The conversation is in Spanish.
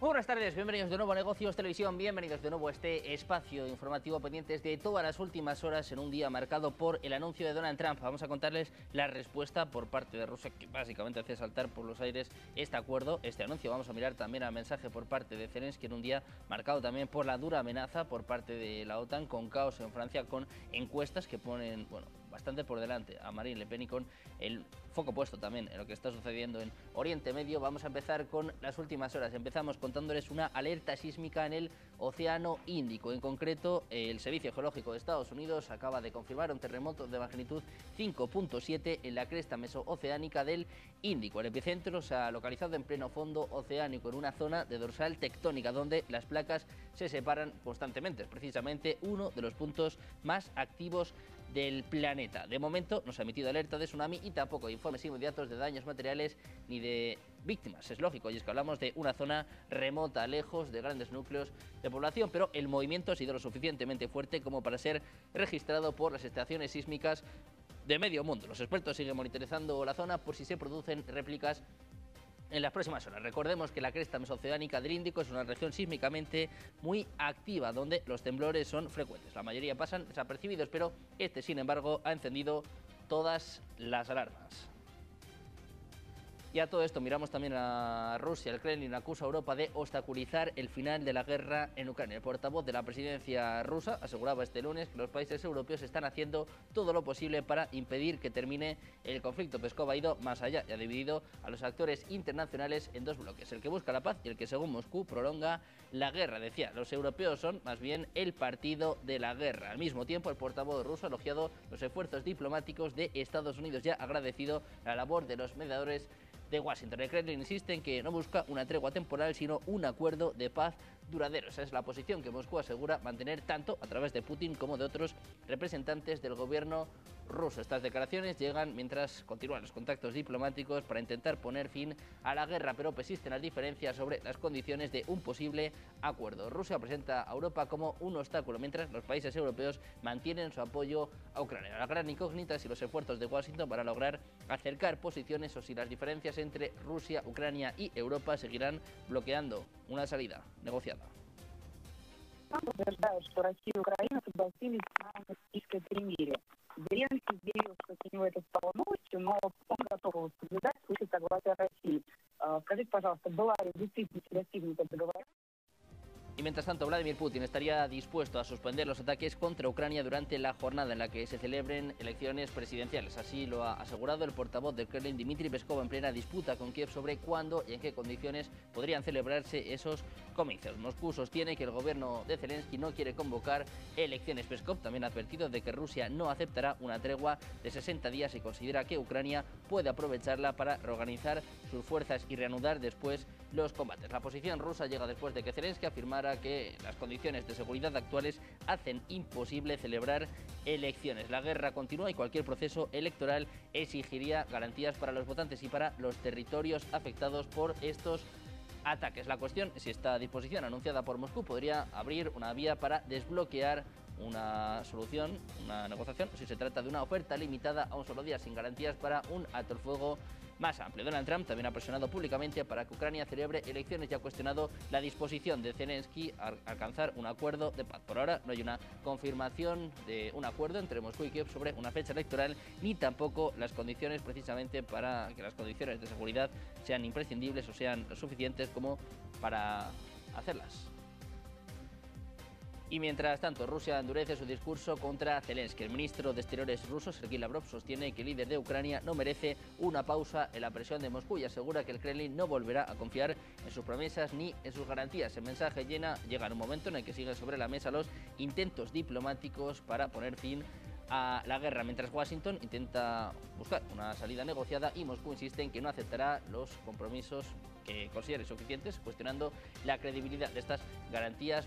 Muy buenas tardes, bienvenidos de nuevo a Negocios Televisión, bienvenidos de nuevo a este espacio informativo pendientes de todas las últimas horas en un día marcado por el anuncio de Donald Trump. Vamos a contarles la respuesta por parte de Rusia, que básicamente hace saltar por los aires este acuerdo, este anuncio. Vamos a mirar también al mensaje por parte de Zelensky en un día marcado también por la dura amenaza por parte de la OTAN, con caos en Francia, con encuestas que ponen, bueno, bastante por delante a Marine Le Pen y con el foco puesto también en lo que está sucediendo en Oriente Medio. Vamos a empezar con las últimas horas. Empezamos contándoles una alerta sísmica en el Océano Índico. En concreto, el Servicio Geológico de Estados Unidos acaba de confirmar un terremoto de magnitud 5.7 en la cresta mesooceánica del Índico. El epicentro se ha localizado en pleno fondo oceánico, en una zona de dorsal tectónica donde las placas se separan constantemente. Es precisamente uno de los puntos más activos del planeta. De momento no se ha emitido alerta de tsunami y tampoco informes inmediatos de daños materiales ni de víctimas. Es lógico, y es que hablamos de una zona remota, lejos de grandes núcleos de población, pero el movimiento ha sido lo suficientemente fuerte como para ser registrado por las estaciones sísmicas de medio mundo. Los expertos siguen monitorizando la zona por si se producen réplicas en las próximas horas. Recordemos que la cresta mesoceánica del Índico es una región sísmicamente muy activa, donde los temblores son frecuentes. La mayoría pasan desapercibidos, pero este, sin embargo, ha encendido todas las alarmas. Y a todo esto miramos también a Rusia. El Kremlin acusa a Europa de obstaculizar el final de la guerra en Ucrania. El portavoz de la presidencia rusa aseguraba este lunes que los países europeos están haciendo todo lo posible para impedir que termine el conflicto. Peskov ha ido más allá y ha dividido a los actores internacionales en dos bloques: el que busca la paz y el que, según Moscú, prolonga la guerra. Decía, los europeos son más bien el partido de la guerra. Al mismo tiempo, el portavoz ruso ha elogiado los esfuerzos diplomáticos de Estados Unidos y ha agradecido la labor de los mediadores de Washington. El Kremlin insiste en que no busca una tregua temporal, sino un acuerdo de paz duradero. Esa es la posición que Moscú asegura mantener tanto a través de Putin como de otros representantes del gobierno ruso. Estas declaraciones llegan mientras continúan los contactos diplomáticos para intentar poner fin a la guerra, pero persisten las diferencias sobre las condiciones de un posible acuerdo. Rusia presenta a Europa como un obstáculo, mientras los países europeos mantienen su apoyo a Ucrania. La gran incógnita es si los esfuerzos de Washington para lograr acercar posiciones o si las diferencias entre Rusia, Ucrania y Europa seguirán bloqueando una salida negociada. Утверждают, что Россия и Украина согласились на Минском перемирии. Зеленский заявил, что для него это стало новостью, но он готов его соблюдать в случае согласия России. Скажите, пожалуйста, была ли действительно достигнута договоренность? Y mientras tanto, Vladimir Putin estaría dispuesto a suspender los ataques contra Ucrania durante la jornada en la que se celebren elecciones presidenciales. Así lo ha asegurado el portavoz del Kremlin, Dmitry Peskov, en plena disputa con Kiev sobre cuándo y en qué condiciones podrían celebrarse esos comicios. Moscú sostiene que el gobierno de Zelensky no quiere convocar elecciones. Peskov también ha advertido de que Rusia no aceptará una tregua de 60 días y considera que Ucrania puede aprovecharla para reorganizar sus fuerzas y reanudar después los combates. La posición rusa llega después de que Zelensky afirmara que las condiciones de seguridad actuales hacen imposible celebrar elecciones. La guerra continúa y cualquier proceso electoral exigiría garantías para los votantes y para los territorios afectados por estos ataques. La cuestión es si esta disposición anunciada por Moscú podría abrir una vía para desbloquear una solución, una negociación, o si se trata de una oferta limitada a un solo día sin garantías para un alto el fuego más amplio. Donald Trump también ha presionado públicamente para que Ucrania celebre elecciones y ha cuestionado la disposición de Zelensky a alcanzar un acuerdo de paz. Por ahora no hay una confirmación de un acuerdo entre Moscú y Kiev sobre una fecha electoral, ni tampoco las condiciones precisamente para que las condiciones de seguridad sean imprescindibles o sean suficientes como para hacerlas. Y mientras tanto, Rusia endurece su discurso contra Zelensky. El ministro de Exteriores ruso, Sergei Lavrov, sostiene que el líder de Ucrania no merece una pausa en la presión de Moscú y asegura que el Kremlin no volverá a confiar en sus promesas ni en sus garantías. El mensaje llega en un momento en el que siguen sobre la mesa los intentos diplomáticos para poner fin a la guerra, mientras Washington intenta buscar una salida negociada y Moscú insiste en que no aceptará los compromisos que considere suficientes, cuestionando la credibilidad de estas garantías